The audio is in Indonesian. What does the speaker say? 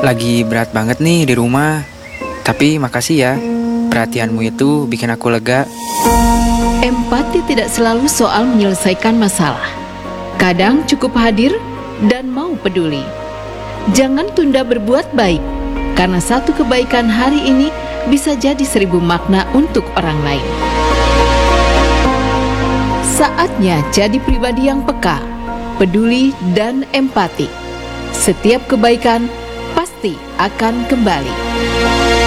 Lagi berat banget nih di rumah. Tapi makasih ya, perhatianmu itu bikin aku lega. Empati tidak selalu soal menyelesaikan masalah. Kadang cukup hadir dan mau peduli. Jangan tunda berbuat baik, karena satu kebaikan hari ini bisa jadi 1000 makna untuk orang lain. Saatnya jadi pribadi yang peka, peduli, dan empati. Setiap kebaikan pasti akan kembali.